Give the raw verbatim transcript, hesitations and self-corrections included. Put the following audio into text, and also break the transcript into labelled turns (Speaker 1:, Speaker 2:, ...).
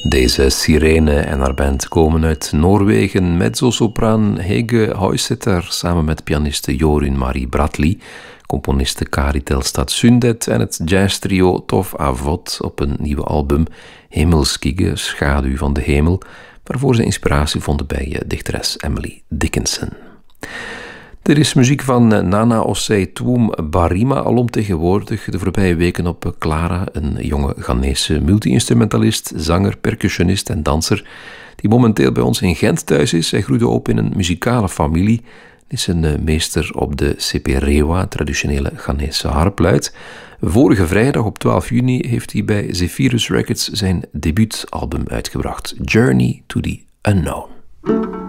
Speaker 1: Deze sirene en haar band komen uit Noorwegen. Mezzosopraan Hege Høyseter samen met pianiste Jorunn Marie Bradley, componiste Kari Tellstad Sundet en het jazztrio Tov Avot op een nieuwe album Himmelskigge, Schaduw van de Hemel, waarvoor ze inspiratie vonden bij dichteres Emily Dickinson. Er is muziek van Nana Osei Twum Barima alomtegenwoordig de voorbije weken op Clara, een jonge Ghanese multi-instrumentalist, zanger, percussionist en danser, die momenteel bij ons in Gent thuis is. Hij groeide op in een muzikale familie, is een meester op de seperewa, traditionele Ghanese harpluit. Vorige vrijdag op twaalf juni heeft hij bij Zephyrus Records zijn debuutalbum uitgebracht, Journey to the Unknown.